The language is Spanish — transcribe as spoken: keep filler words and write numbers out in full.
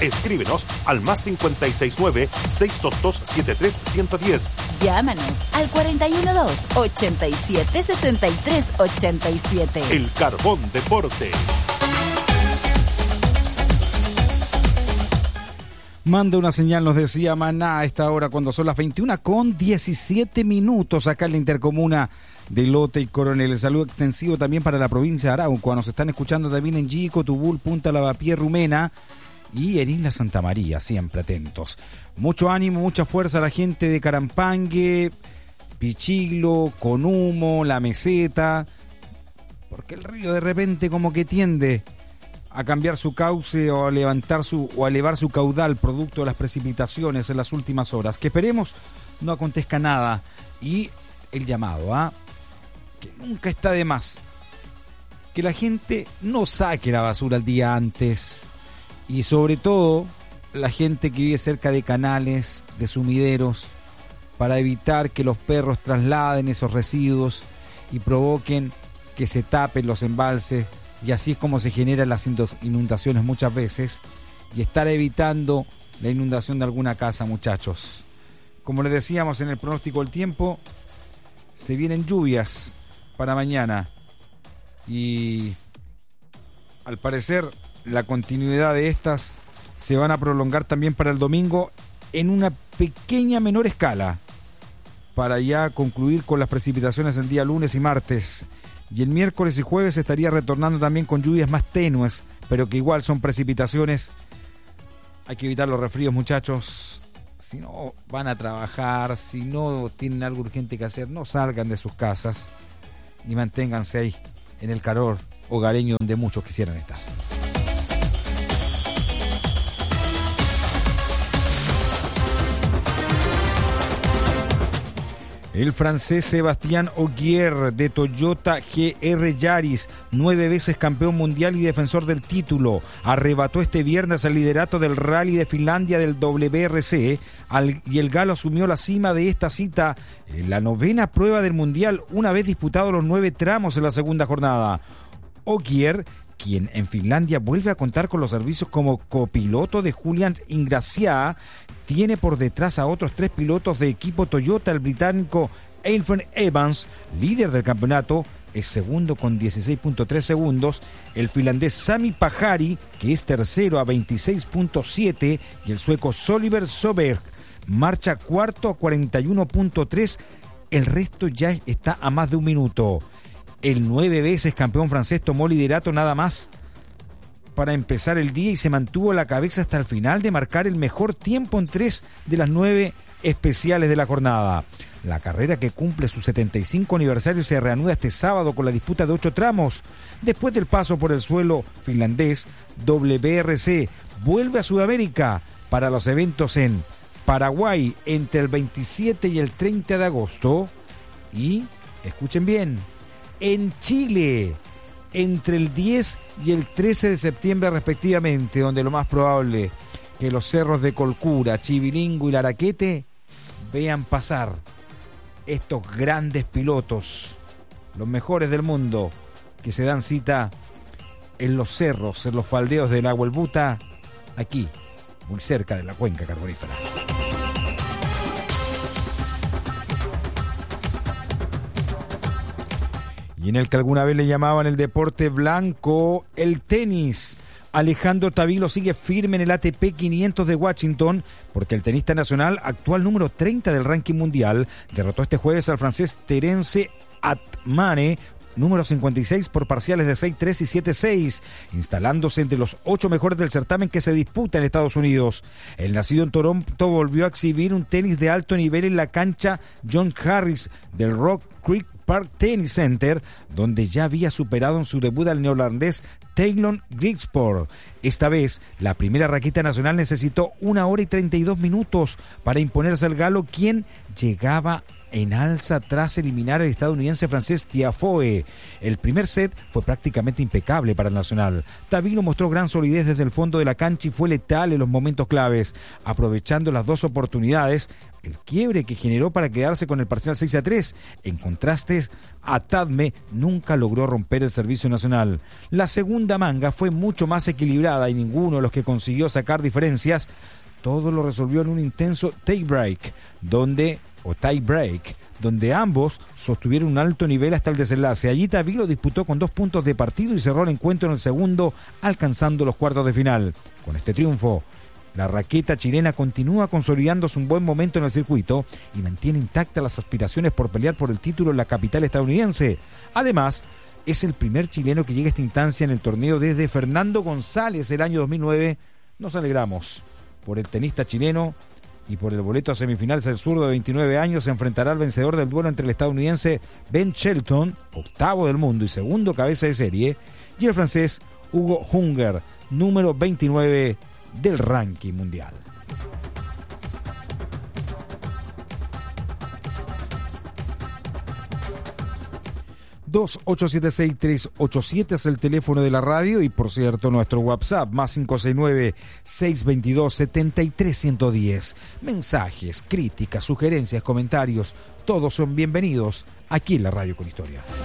Escríbenos al más cinco seis nueve, seis dos dos, siete tres uno cero cero. Llámanos al cuatro uno dos, ocho siete, seis tres ocho siete. El Carbón Deportes. Manda una señal, nos decía Maná a esta hora cuando son las veintiuna con diecisiete minutos acá en la intercomuna de Lota y Coronel. El saludo extensivo también para la provincia de Arauco. Nos están escuchando también en Yico, Tubul, Punta Lavapié, Rumena y en Isla Santa María, siempre atentos. Mucho ánimo, mucha fuerza a la gente de Carampangue, Pichiglo, Conumo, La Meseta, porque el río de repente como que tiende a cambiar su cauce o a levantar su o a elevar su caudal producto de las precipitaciones en las últimas horas. Que esperemos no acontezca nada. Y el llamado a ¿ah? que nunca está de más que la gente no saque la basura el día antes, y sobre todo la gente que vive cerca de canales, de sumideros, para evitar que los perros trasladen esos residuos y provoquen que se tapen los embalses. Y así es como se generan las inundaciones muchas veces, y estar evitando la inundación de alguna casa, muchachos. Como les decíamos en el pronóstico del tiempo, se vienen lluvias para mañana y al parecer la continuidad de estas se van a prolongar también para el domingo en una pequeña menor escala, para ya concluir con las precipitaciones el día lunes y martes. Y el miércoles y jueves estaría retornando también con lluvias más tenues, pero que igual son precipitaciones. Hay que evitar los resfríos, muchachos. Si no van a trabajar, si no tienen algo urgente que hacer, no salgan de sus casas y manténganse ahí, en el calor hogareño donde muchos quisieran estar. El francés Sébastien Ogier de Toyota G R Yaris, nueve veces campeón mundial y defensor del título, arrebató este viernes el liderato del Rally de Finlandia del W R C al, y el galo asumió la cima de esta cita en la novena prueba del mundial, una vez disputados los nueve tramos en la segunda jornada. Ogier, quien en Finlandia vuelve a contar con los servicios como copiloto de Julian Ingrassia, tiene por detrás a otros tres pilotos de equipo Toyota. El británico Alfred Evans, líder del campeonato, es segundo con dieciséis punto tres segundos. El finlandés Sami Pajari, que es tercero a veintiséis punto siete, y el sueco Soliver Soberg marcha cuarto a cuarenta y uno punto tres. El resto ya está a más de un minuto. El nueve veces campeón francés tomó liderato nada más para empezar el día y se mantuvo a la cabeza hasta el final de marcar el mejor tiempo en tres de las nueve especiales de la jornada. La carrera, que cumple su setenta y cinco aniversario, se reanuda este sábado con la disputa de ocho tramos. Después del paso por el suelo finlandés, W R C vuelve a Sudamérica para los eventos en Paraguay entre el veintisiete y el treinta de agosto y, escuchen bien, en Chile entre el diez y el trece de septiembre respectivamente, donde lo más probable que los cerros de Colcura, Chivilingo y Laraquete vean pasar estos grandes pilotos, los mejores del mundo, que se dan cita en los cerros, en los faldeos del Nahuelbuta, aquí, muy cerca de la cuenca carbonífera. Y en el que alguna vez le llamaban el deporte blanco, el tenis. Alejandro Tavilo sigue firme en el A T P quinientos de Washington, porque el tenista nacional, actual número treinta del ranking mundial, derrotó este jueves al francés Terence Atmane, número cincuenta y seis, por parciales de seis tres y siete seis, instalándose entre los ocho mejores del certamen que se disputa en Estados Unidos. El nacido en Toronto volvió a exhibir un tenis de alto nivel en la cancha John Harris del Rock Creek Park Tennis Center, donde ya había superado en su debut al neozelandés Taylor Grigsburg. Esta vez, la primera raqueta nacional necesitó una hora y treinta y dos minutos para imponerse al galo, quien llegaba en alza tras eliminar al estadounidense francés Tiafoe. El primer set fue prácticamente impecable para el nacional. Tavilo mostró gran solidez desde el fondo de la cancha y fue letal en los momentos claves, aprovechando las dos oportunidades. el quiebre que generó para quedarse con el parcial seis a tres. En contraste, Atadme nunca logró romper el servicio nacional. La segunda manga fue mucho más equilibrada y ninguno de los que consiguió sacar diferencias. Todo lo resolvió en un intenso tie-break, donde, o tie-break, donde ambos sostuvieron un alto nivel hasta el desenlace. Allí Tavilo disputó con dos puntos de partido y cerró el encuentro en el segundo, alcanzando los cuartos de final. Con este triunfo, la raqueta chilena continúa consolidándose un buen momento en el circuito y mantiene intactas las aspiraciones por pelear por el título en la capital estadounidense. Además, es el primer chileno que llega a esta instancia en el torneo desde Fernando González el año dos mil nueve. Nos alegramos por el tenista chileno y por el boleto a semifinales. El zurdo de veintinueve años se enfrentará al vencedor del duelo entre el estadounidense Ben Shelton, octavo del mundo y segundo cabeza de serie, y el francés Hugo Hunger, número veintinueve del ranking mundial. dos ocho siete seis tres ocho siete es el teléfono de la radio y, por cierto, nuestro WhatsApp, más cinco seis nueve seis dos dos siete tres uno cero. Mensajes, críticas, sugerencias, comentarios, todos son bienvenidos aquí en la Radio con Historia.